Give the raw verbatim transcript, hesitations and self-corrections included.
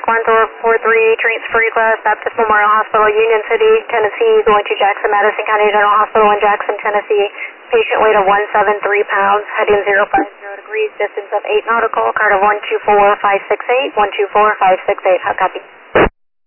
one four three, transfer request, Baptist Memorial Hospital, Union City, Tennessee, going to Jackson Madison County General Hospital in Jackson, Tennessee. Patient weight of one seven three pounds, heading zero five zero degrees, distance of eight nautical, card of one two four five six eight, one two four five six eight. How copy?